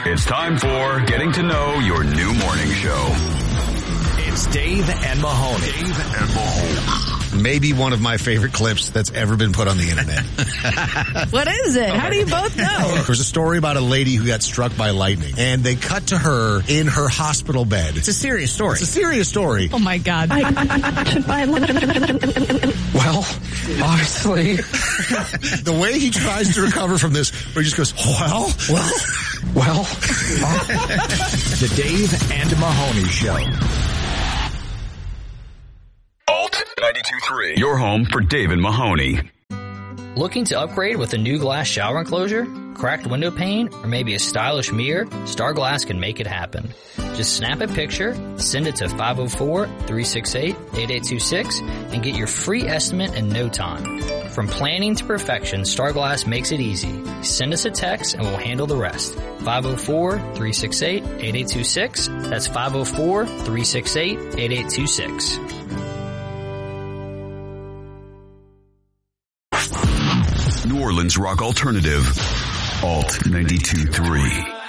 It's time for Getting to Know Your New Morning Show. It's Dave and Mahoney. Maybe one of my favorite clips that's ever been put on the internet. What is it? How do you both know? There's a story about a lady who got struck by lightning, and they cut to her in her hospital bed. It's a serious story. It's a serious story. Oh, my God. Well, obviously. The way he tries to recover from this, where he just goes, well. The Dave and Mahoney Show. Alt 92.3. Your home for Dave and Mahoney. Looking to upgrade with a new glass shower enclosure, cracked window pane, or maybe a stylish mirror? Star Glass can make it happen. Just snap a picture, send it to 504-368-8826, and get your free estimate in no time. From planning to perfection, Star Glass makes it easy. Send us a text and we'll handle the rest. 504-368-8826. That's 504-368-8826. New Orleans rock alternative. Alt 92.3.